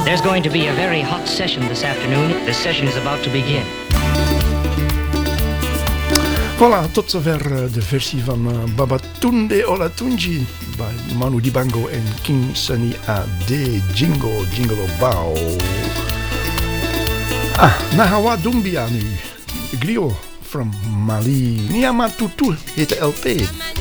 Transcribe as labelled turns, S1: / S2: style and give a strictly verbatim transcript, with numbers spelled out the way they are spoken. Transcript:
S1: There's going to be a very hot session this afternoon. The session is about to begin.
S2: Voilà, tot zover de versie van uh, Babatunde Olatunji bij Manu Dibango en King Sunny A D. Jingle, jingle bow. Ah, Nahawa Dumbia nu. Glio from Mali. Niamatutu heet de L P.